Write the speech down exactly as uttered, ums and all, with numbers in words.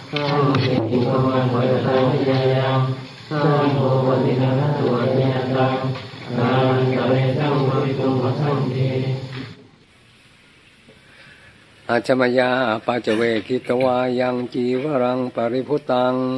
ข้าเป็นจิตประมาณหัวใจพยายามสร้างโภวตินาตัวเนียตังนาลังกะเรตังบริตุมะสัมเทอาจมยาปัจเวกิตวายังจีวรังปริพุตัง